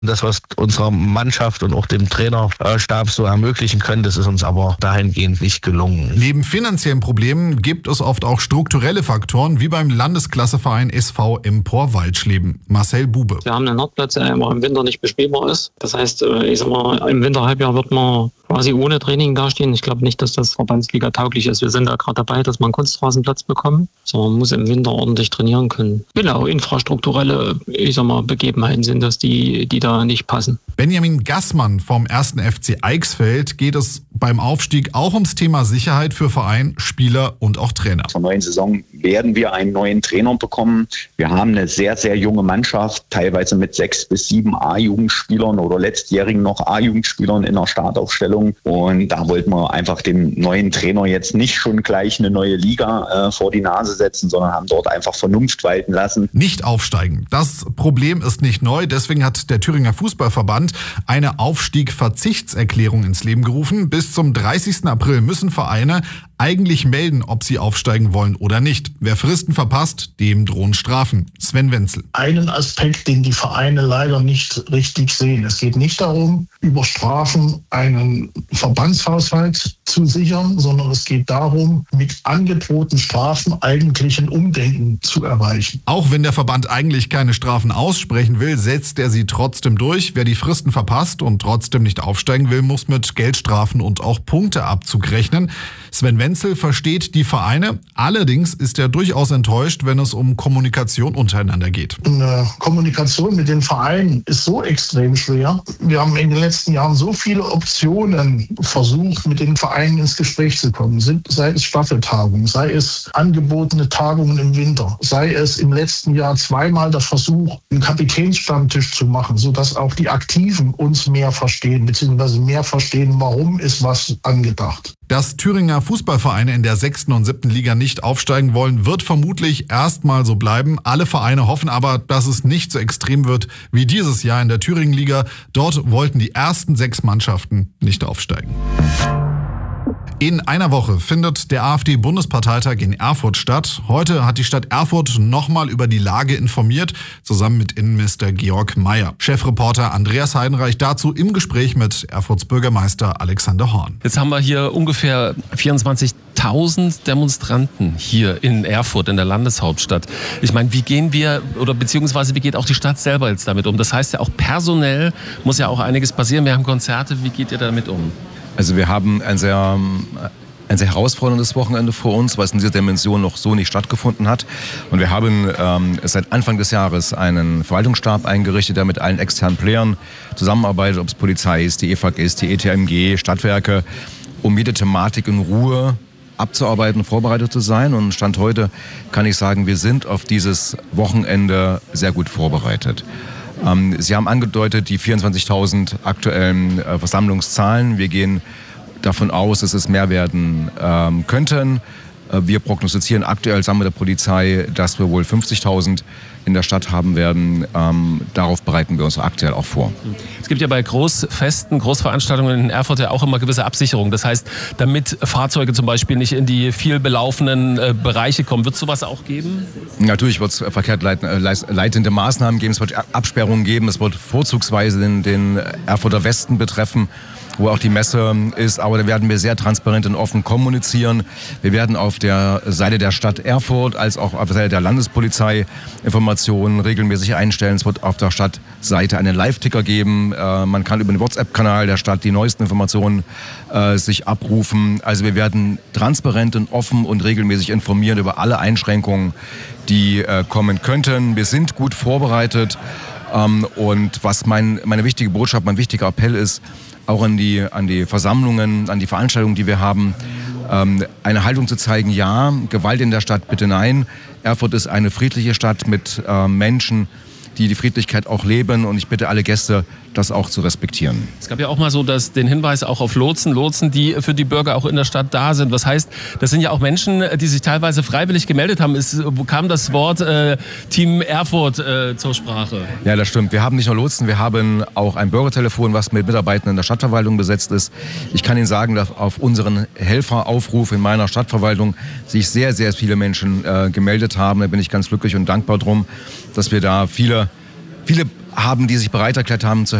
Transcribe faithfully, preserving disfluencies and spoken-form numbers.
Das, was unserer Mannschaft und auch dem Trainerstab so ermöglichen können, das ist uns aber dahingehend nicht gelungen. Neben finanziellen Problemen gibt es oft auch strukturelle Faktoren, wie beim Landesklasseverein S V Empor Waldschleben. Marcel Bube. Wir haben einen Hartplatz, der immer im Winter nicht bespielbar ist. Das heißt, ich sag mal, im Winterhalbjahr wird man quasi ohne Training dastehen. Ich glaube nicht, dass das Verbandsliga tauglich ist. Wir sind da gerade dabei, dass wir einen Kunstrasenplatz bekommen. So, man muss im Winter ordentlich trainieren können. Genau, infrastrukturelle, ich sag mal, Begebenheiten sind das, die, die da nicht passen. Benjamin Gassmann vom ersten F C Eichsfeld geht es beim Aufstieg auch ums Thema Sicherheit für Verein, Spieler und auch Trainer. Zur neuen Saison werden wir einen neuen Trainer bekommen. Wir haben eine sehr, sehr junge Mannschaft, teilweise mit sechs bis sieben A-Jugendspielern oder letztjährigen noch A-Jugendspielern in der Startaufstellung. Und da wollten wir einfach dem neuen Trainer jetzt nicht schon gleich eine neue Liga äh, vor die Nase setzen, sondern haben dort einfach Vernunft walten lassen. Nicht aufsteigen. Das Problem ist nicht neu. Deswegen hat der Thüringer Fußballverband eine Aufstieg-Verzichtserklärung ins Leben gerufen. Bis zum dreißigsten April müssen Vereine eigentlich melden, ob sie aufsteigen wollen oder nicht. Wer Fristen verpasst, dem drohen Strafen. Sven Wenzel. Einen Aspekt, den die Vereine leider nicht richtig sehen. Es geht nicht darum, über Strafen einen Verbandshaushalt zu sichern, sondern es geht darum, mit angedrohten Strafen eigentlich ein Umdenken zu erreichen. Auch wenn der Verband eigentlich keine Strafen aussprechen will, setzt er sie trotzdem durch. Wer die Fristen verpasst und trotzdem nicht aufsteigen will, muss mit Geldstrafen und auch Punkteabzug rechnen. Sven Wenzel versteht die Vereine. Allerdings ist er durchaus enttäuscht, wenn es um Kommunikation untereinander geht. Eine Kommunikation mit den Vereinen ist so extrem schwer. Wir haben in den letzten Jahren so viele Optionen versucht, mit den Vereinen ins Gespräch zu kommen. Sei es Staffeltagungen, sei es angebotene Tagungen im Winter, sei es im letzten Jahr zweimal der Versuch, einen Kapitänsstammtisch zu machen, sodass auch die Aktiven uns mehr verstehen, beziehungsweise mehr verstehen, warum ist was angedacht. Dass Thüringer Fußballvereine in der sechsten und siebten Liga nicht aufsteigen wollen, wird vermutlich erstmal so bleiben. Alle Vereine hoffen aber, dass es nicht so extrem wird wie dieses Jahr in der Thüringen-Liga. Dort wollten die ersten sechs Mannschaften nicht aufsteigen. In einer Woche findet der AfD-Bundesparteitag in Erfurt statt. Heute hat die Stadt Erfurt nochmal über die Lage informiert, zusammen mit Innenminister Georg Mayer. Chefreporter Andreas Heidenreich dazu im Gespräch mit Erfurts Bürgermeister Alexander Horn. Jetzt haben wir hier ungefähr vierundzwanzigtausend Demonstranten hier in Erfurt, in der Landeshauptstadt. Ich meine, wie gehen wir, oder beziehungsweise wie geht auch die Stadt selber jetzt damit um? Das heißt ja auch personell muss ja auch einiges passieren. Wir haben Konzerte, wie geht ihr damit um? Also wir haben ein sehr, ein sehr herausforderndes Wochenende vor uns, was in dieser Dimension noch so nicht stattgefunden hat. Und wir haben ähm, seit Anfang des Jahres einen Verwaltungsstab eingerichtet, der mit allen externen Playern zusammenarbeitet, ob es Polizei ist, die E F A G ist, die E T M G, Stadtwerke, um jede Thematik in Ruhe abzuarbeiten und vorbereitet zu sein. Und Stand heute kann ich sagen, wir sind auf dieses Wochenende sehr gut vorbereitet. Sie haben angedeutet, die vierundzwanzigtausend aktuellen äh, Versammlungszahlen. Wir gehen davon aus, dass es mehr werden ähm, könnten. Äh, wir prognostizieren aktuell zusammen mit der Polizei, dass wir wohl fünfzigtausend in der Stadt haben werden. Ähm, darauf bereiten wir uns aktuell auch vor. Es gibt ja bei Großfesten, Großveranstaltungen in Erfurt ja auch immer gewisse Absicherung. Das heißt, damit Fahrzeuge zum Beispiel nicht in die viel belaufenen äh, Bereiche kommen, wird es sowas auch geben? Natürlich wird es verkehrleitende Maßnahmen geben, es wird Absperrungen geben, es wird vorzugsweise den, den Erfurter Westen betreffen, wo auch die Messe ist, aber da werden wir sehr transparent und offen kommunizieren. Wir werden auf der Seite der Stadt Erfurt als auch auf der Seite der Landespolizei Informationen regelmäßig einstellen. Es wird auf der Stadtseite einen Live-Ticker geben. Äh, man kann über den WhatsApp-Kanal der Stadt die neuesten Informationen äh, sich abrufen. Also wir werden transparent und offen und regelmäßig informieren über alle Einschränkungen, die äh, kommen könnten. Wir sind gut vorbereitet ähm, und was mein, meine wichtige Botschaft, mein wichtiger Appell ist, auch an die, an die Versammlungen, an die Veranstaltungen, die wir haben, ähm, eine Haltung zu zeigen, ja, Gewalt in der Stadt bitte nein. Erfurt ist eine friedliche Stadt mit äh, Menschen, die die Friedlichkeit auch leben, und ich bitte alle Gäste, das auch zu respektieren. Es gab ja auch mal so dass den Hinweis auch auf Lotsen, Lotsen, die für die Bürger auch in der Stadt da sind. Was heißt, das sind ja auch Menschen, die sich teilweise freiwillig gemeldet haben. Es kam das Wort äh, Team Erfurt äh, zur Sprache. Ja, das stimmt. Wir haben nicht nur Lotsen, wir haben auch ein Bürgertelefon, was mit Mitarbeitenden der Stadtverwaltung besetzt ist. Ich kann Ihnen sagen, dass auf unseren Helferaufruf in meiner Stadtverwaltung sich sehr, sehr viele Menschen äh, gemeldet haben. Da bin ich ganz glücklich und dankbar drum, dass wir da viele viele haben, die sich bereit erklärt haben zu